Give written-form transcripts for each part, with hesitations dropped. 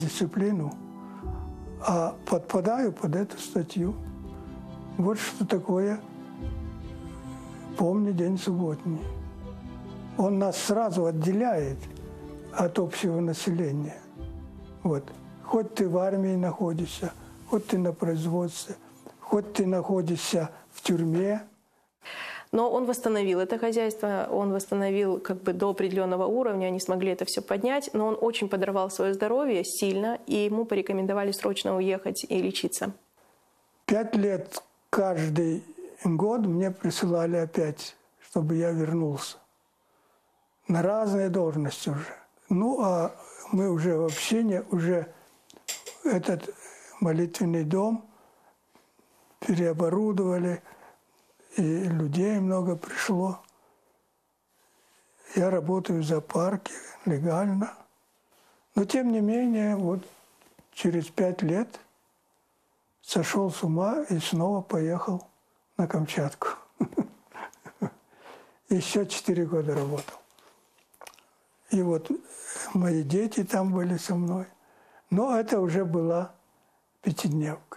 дисциплину, а подпадаю под эту статью. Вот что такое «Помни день субботний». Он нас сразу отделяет от общего населения. Вот. Хоть ты в армии находишься, хоть ты на производстве, хоть ты находишься в тюрьме. Но он восстановил это хозяйство, он восстановил до определенного уровня, они смогли это все поднять, но он очень подорвал свое здоровье сильно, и ему порекомендовали срочно уехать и лечиться. 5 лет каждый год мне присылали опять, чтобы я вернулся. На разные должности уже. Ну, а мы уже в общине, уже этот молитвенный дом переоборудовали, и людей много пришло. Я работаю в зоопарке легально. Но, тем не менее, вот через 5 лет сошел с ума и снова поехал на Камчатку. Еще 4 года работал. И вот мои дети там были со мной. Но это уже была пятидневка.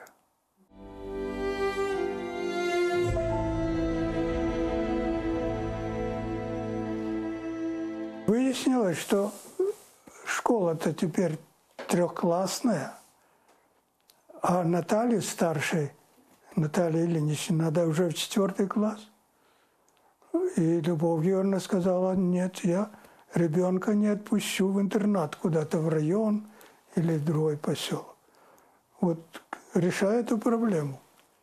Выяснилось, что школа-то теперь 3-классная, а Наталье старшей, Наталье Ильиничне, надо уже в 4 класс. И Любовь Георгиевна сказала: нет, я ребенка не отпущу в интернат куда-то в район или в другой поселок. Вот решай эту проблему.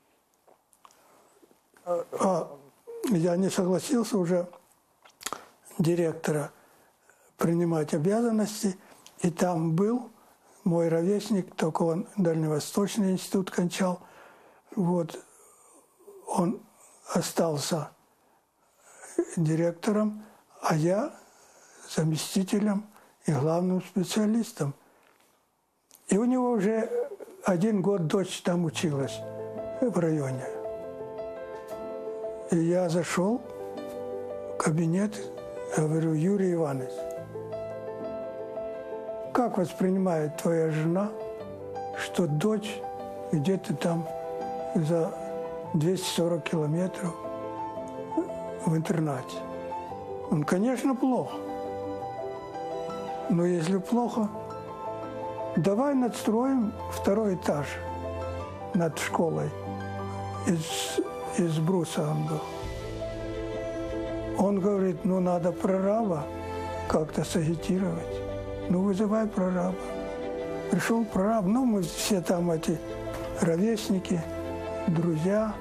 А я не согласился уже директора принимать обязанности, и там был мой ровесник, только он Дальневосточный институт кончал. Вот он остался директором, а я заместителем и главным специалистом. И у него уже 1 год дочь там училась в районе. И я зашел в кабинет, говорю: Юрий Иванович, как воспринимает твоя жена, что дочь где-то там за 240 километров в интернате? Он: конечно, плохо. Но если плохо, давай надстроим 2-й этаж над школой. Из бруса он был. Он говорит: ну, надо прораба как-то сагитировать. Ну, вызывай прораба. Пришел прораб, ну, мы все там эти ровесники, друзья,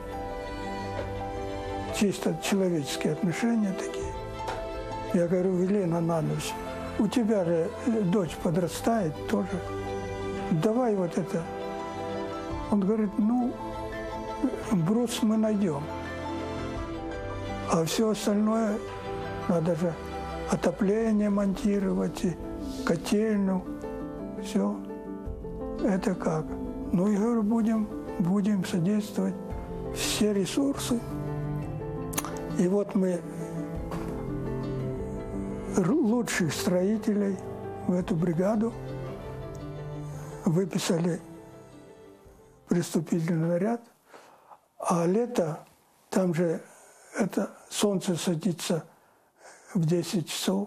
чисто человеческие отношения такие. Я говорю: Елена Ананович, у тебя же дочь подрастает тоже. Давай вот это. Он говорит: ну, брус мы найдем. А все остальное надо же отопление монтировать, и котельную, все. Это как? Ну, я говорю, будем содействовать, все ресурсы. И вот мы лучших строителей в эту бригаду выписали приступительный наряд, а лето, там же это солнце садится в 10 часов,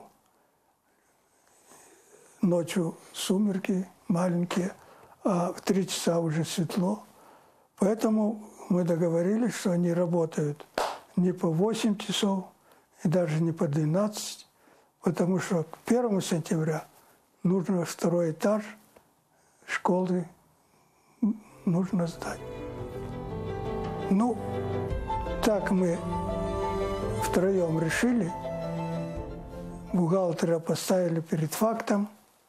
ночью сумерки маленькие, а в 3 часа уже светло. Поэтому мы договорились, что они работают не по 8 часов и даже не по 12, потому что к 1 сентября нужно 2-й этаж школы нужно сдать. Ну, так мы втроем решили, бухгалтера поставили перед фактом.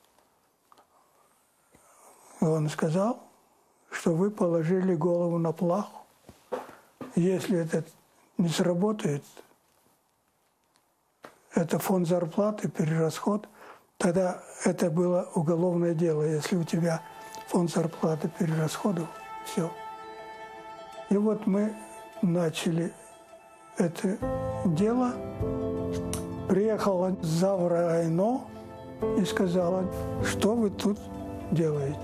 И он сказал, что вы положили голову на плаху. Если это не сработает, это фонд зарплаты, перерасход, тогда это было уголовное дело. Если у тебя фонд зарплаты перерасходов, все. И вот мы начали это дело. Приехала завра Айно и сказала: что вы тут делаете.